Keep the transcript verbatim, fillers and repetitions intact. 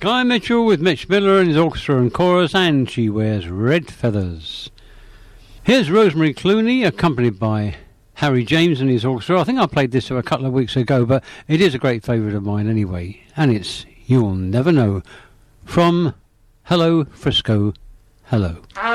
Guy Mitchell with Mitch Miller and his orchestra and chorus, and She Wears Red Feathers. Here's Rosemary Clooney, accompanied by Harry James and his orchestra. I think I played this a couple of weeks ago, but it is a great favourite of mine anyway. And it's You'll Never Know from Hello Frisco, Hello.